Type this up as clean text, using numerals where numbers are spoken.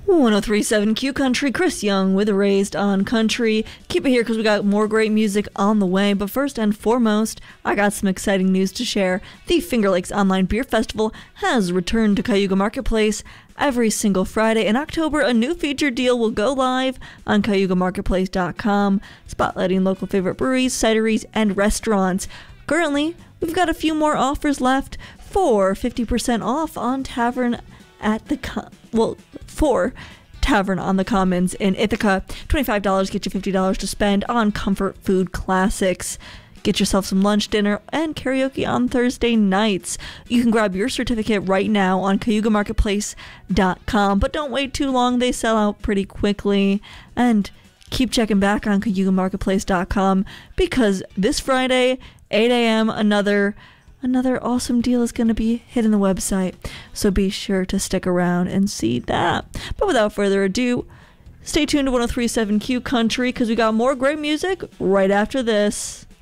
1037 Q Country, Chris Young with Raised on Country. Keep it here because we got more great music on the way. But first and foremost, I got some exciting news to share. The Finger Lakes Online Beer Festival has returned to Cayuga Marketplace every single Friday. In October, a new featured deal will go live on CayugaMarketplace.com, spotlighting local favorite breweries, cideries, and restaurants. Currently, we've got a few more offers left for 50% off on Tavern at the for Tavern on the Commons in Ithaca. $25 get you $50 to spend on comfort food classics. Get yourself some lunch, dinner, and karaoke on Thursday nights. You can grab your certificate right now on CayugaMarketplace.com, but don't wait too long. They sell out pretty quickly. And keep checking back on CayugaMarketplace.com because this Friday, 8 a.m., another awesome deal is going to be hitting the website. So be sure to stick around and see that. But without further ado, stay tuned to 1037 Q Country because we got more great music right after this.